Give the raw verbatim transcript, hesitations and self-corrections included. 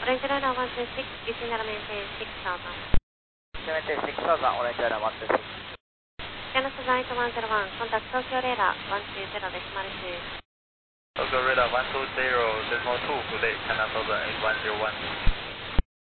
Orange Radar one two six, using the maintain six thousand. Maintain six thousand, Orange Radar one two six. Channel Flight one zero one, contact Tokyo Radar one two zero decimal two. Tokyo Radar one two zero decimal two, good day, Channel Southern eight one zero one.